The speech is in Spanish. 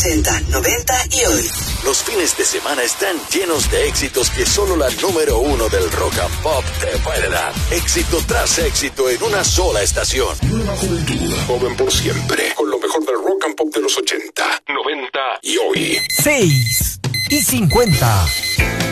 80, 90 y hoy. Los fines de semana están llenos de éxitos que solo la número uno del rock and pop te puede dar. Éxito tras éxito en una sola estación. Nueva juventud, joven por siempre, con lo mejor del rock and pop de los 80, 90 y hoy. 6:50.